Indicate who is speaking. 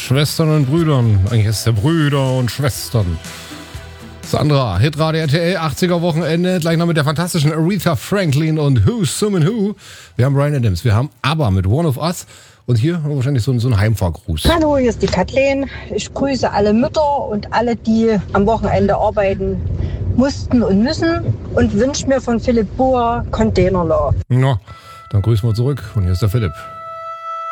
Speaker 1: Schwestern und Brüdern. Eigentlich ist es ja Brüder und Schwestern. Sandra, Hitradio RTL, 80er Wochenende, gleich noch mit der fantastischen Aretha Franklin und Who's Summon Who. Wir haben Bryan Adams, wir haben ABBA mit One of Us und hier wahrscheinlich so ein Heimfahrgruß.
Speaker 2: Hallo, hier ist die Kathleen. Ich grüße alle Mütter und alle, die am Wochenende arbeiten mussten und müssen und wünsche mir von Philipp Bohr Container Love.
Speaker 1: Na, dann grüßen wir zurück und hier ist der Philipp.